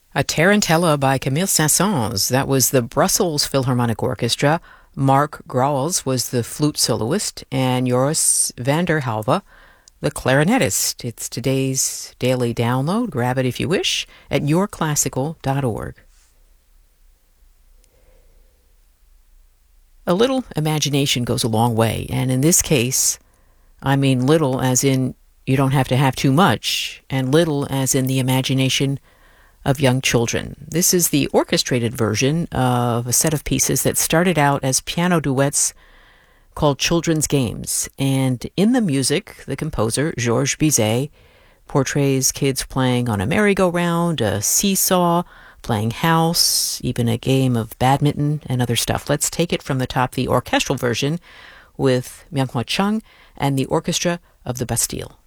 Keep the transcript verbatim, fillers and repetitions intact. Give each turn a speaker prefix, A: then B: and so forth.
A: A Tarantella by Camille Saint-Saëns. That was the Brussels Philharmonic Orchestra. Mark Grauls was the flute soloist, and Joris van der Halve, the clarinetist. It's today's daily download. Grab it if you wish at your classical dot org. A little imagination goes a long way, and in this case, I mean little as in you don't have to have too much, and little as in the imagination of young children. This is the orchestrated version of a set of pieces that started out as piano duets called Children's Games. And in the music, the composer, Georges Bizet, portrays kids playing on a merry-go-round, a seesaw, playing house, even a game of badminton and other stuff. Let's take it from the top, the orchestral version with Myung-Hwa Chung and the Orchestra of the Bastille.